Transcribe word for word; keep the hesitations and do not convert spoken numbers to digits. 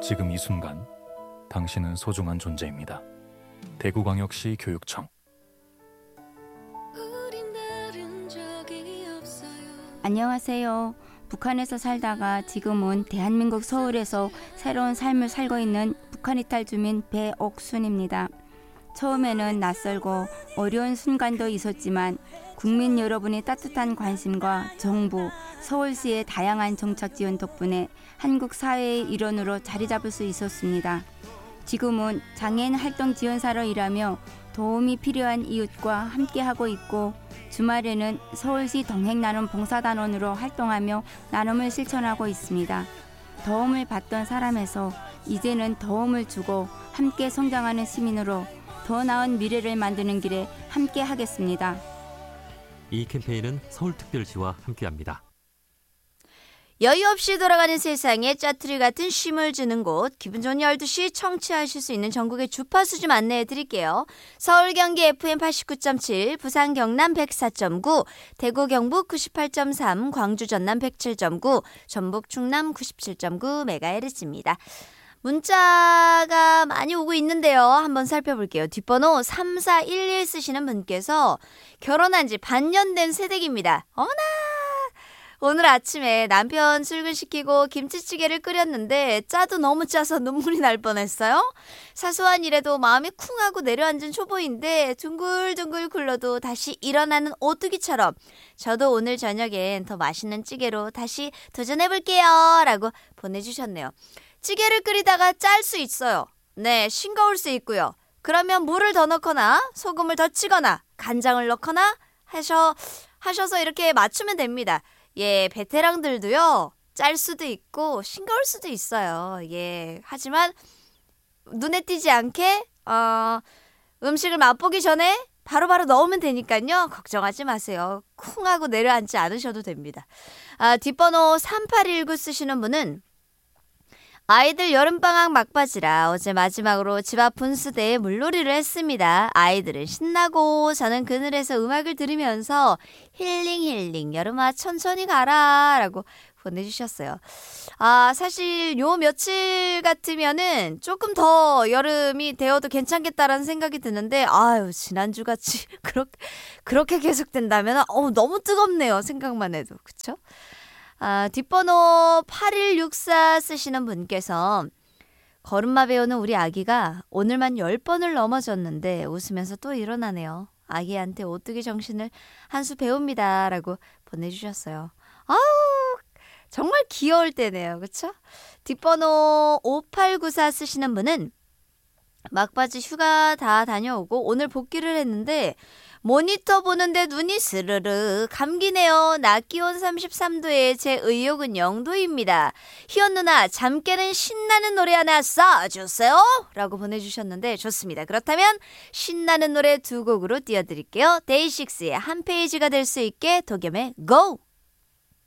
지금 이 순간 당신은 소중한 존재입니다. 대구광역시 교육청. 안녕하세요. 북한에서 살다가 지금은 대한민국 서울에서 새로운 삶을 살고 있는 북한 이탈 주민 배옥순입니다. 처음에는 낯설고 어려운 순간도 있었지만 국민 여러분의 따뜻한 관심과 정부, 서울시의 다양한 정책 지원 덕분에 한국 사회의 일원으로 자리 잡을 수 있었습니다. 지금은 장애인 활동 지원사로 일하며 도움이 필요한 이웃과 함께하고 있고 주말에는 서울시 동행나눔 봉사단원으로 활동하며 나눔을 실천하고 있습니다. 도움을 받던 사람에서 이제는 도움을 주고 함께 성장하는 시민으로 더 나은 미래를 만드는 길에 함께 하겠습니다. 이 캠페인은 서울특별시와 함께합니다. 여유 없이 돌아가는 세상에 짜투리 같은 쉼을 주는 곳, 기분 좋은 열두 시 청취하실 수 있는 전국의 주파수 좀 안내해 드릴게요. 서울 경기 에프엠 팔십구 점 칠, 부산 경남 백사 점 구, 대구 경북 구십팔 점 삼, 광주 전남 백칠 점 구, 전북 충남 구십칠 점 구 메가헤르츠입니다. 문자가 많이 오고 있는데요. 한번 살펴볼게요. 뒷번호 삼사일일 쓰시는 분께서 결혼한 지 반년 된 새댁입니다. 어머나! 오늘 아침에 남편 출근시키고 김치찌개를 끓였는데 짜도 너무 짜서 눈물이 날 뻔했어요. 사소한 일에도 마음이 쿵하고 내려앉은 초보인데 둥글둥글 굴러도 다시 일어나는 오뚜기처럼 저도 오늘 저녁엔 더 맛있는 찌개로 다시 도전해볼게요 라고 보내주셨네요. 찌개를 끓이다가 짤 수 있어요. 네, 싱거울 수 있고요. 그러면 물을 더 넣거나 소금을 더 치거나 간장을 넣거나 하셔, 하셔서 이렇게 맞추면 됩니다. 예, 베테랑들도요, 짤 수도 있고 싱거울 수도 있어요. 예, 하지만 눈에 띄지 않게 어, 음식을 맛보기 전에 바로바로 넣으면 되니까요. 걱정하지 마세요. 쿵 하고 내려앉지 않으셔도 됩니다. 아, 뒷번호 삼팔일구 쓰시는 분은 아이들 여름방학 막바지라 어제 마지막으로 집 앞 분수대에 물놀이를 했습니다. 아이들은 신나고 저는 그늘에서 음악을 들으면서 힐링 힐링 여름아 천천히 가라 라고 보내주셨어요. 아, 사실 요 며칠 같으면은 조금 더 여름이 되어도 괜찮겠다라는 생각이 드는데 아유 지난주같이 그렇게, 그렇게 계속된다면 어, 너무 뜨겁네요. 생각만 해도. 그쵸? 아, 뒷번호 팔일육사 쓰시는 분께서 걸음마 배우는 우리 아기가 오늘만 열 번을 넘어졌는데 웃으면서 또 일어나네요. 아기한테 오뚜기 정신을 한 수 배웁니다 라고 보내주셨어요. 아우 정말 귀여울 때네요. 그쵸? 뒷번호 오팔구사 쓰시는 분은 막바지 휴가 다 다녀오고 오늘 복귀를 했는데 모니터 보는데 눈이 스르르 감기네요. 낮 기온 삼십삼 도에 제 의욕은 영 도입니다. 희연 누나 잠 깨는 신나는 노래 하나 쏴주세요 라고 보내주셨는데 좋습니다. 그렇다면 신나는 노래 두 곡으로 띄워드릴게요. 데이식스의 한 페이지가 될 수 있게 도겸의 GO!